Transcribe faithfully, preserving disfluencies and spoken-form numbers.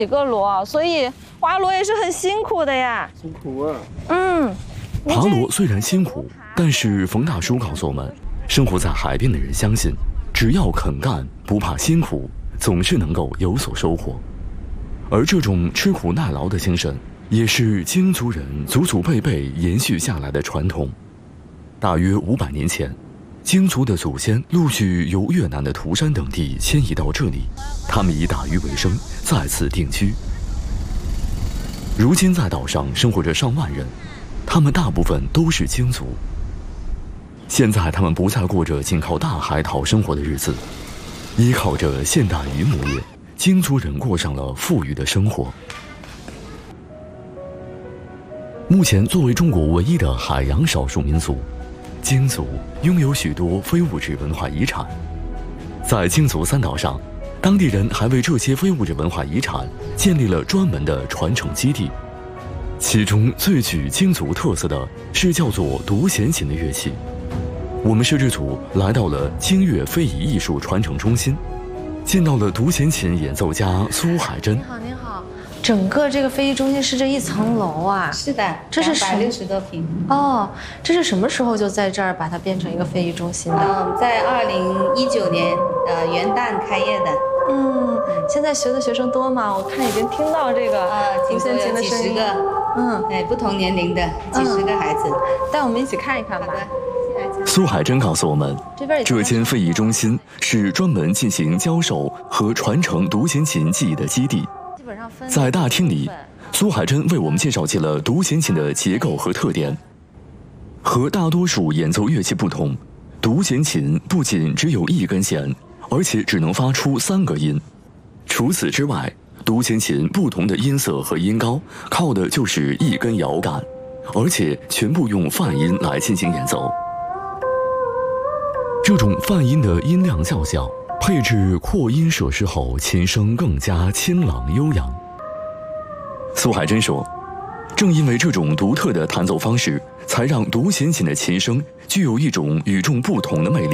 几个螺，所以挖螺也是很辛苦的呀。 辛苦啊！ 嗯， 爬螺虽然辛苦，但是冯大叔告诉我们，生活在海边的人相信，只要肯干，不怕辛苦，总是能够有所收获。而这种吃苦耐劳的精神，也是京族人祖祖辈辈延续下来的传统。大约五百年前，京族的祖先陆续由越南的涂山等地迁移到这里，他们以打鱼为生，在此定居。如今在岛上生活着上万人，他们大部分都是京族。现在他们不再过着仅靠大海讨生活的日子，依靠着现代渔牧业，京族人过上了富裕的生活。目前作为中国唯一的海洋少数民族，京族拥有许多非物质文化遗产。在京族三岛上，当地人还为这些非物质文化遗产建立了专门的传承基地。其中最具京族特色的是叫做独弦琴的乐器。我们摄制组来到了京乐非遗艺术传承中心，见到了独弦琴演奏家苏海珍。 你好，您好。整个这个非遗中心是这一层楼啊？ 是的， 这是两百六十多平。 哦，这是什么时候就在这儿把它变成一个非遗中心的？ 嗯，在二零一九年呃元旦开业的。 嗯，现在学的学生多吗？我看已经听到这个呃， 独弦琴的几声音。 十个， 嗯， 对，不同年龄的几十个孩子。 带我们一起看一看吧。 好的。 苏海珍告诉我们，这间非遗中心是专门进行教授和传承独弦琴技艺的基地。在大厅里，苏海珍为我们介绍起了独弦琴的结构和特点。和大多数演奏乐器不同，独弦琴不仅只有一根弦，而且只能发出三个音。除此之外，独弦琴不同的音色和音高靠的就是一根摇杆，而且全部用泛音来进行演奏。这种泛音的音量较小，配置扩音设施后，琴声更加清朗悠扬。苏海珍说，正因为这种独特的弹奏方式，才让独弦琴的琴声具有一种与众不同的魅力。